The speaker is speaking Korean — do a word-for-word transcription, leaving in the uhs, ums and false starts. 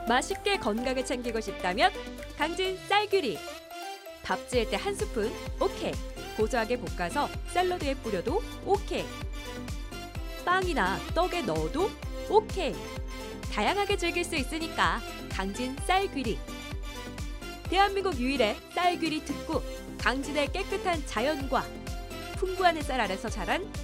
맛있게 건강을 챙기고 싶다면 강진 쌀귀리. 밥 지을 때 한 스푼 오케이. 고소하게 볶아서 샐러드에 뿌려도 오케이. 빵이나 떡에 넣어도 오케이. 다양하게 즐길 수 있으니까 강진 쌀귀리. 대한민국 유일의 쌀귀리 특구, 강진의 깨끗한 자연과 풍부한 햇살 아래서 자란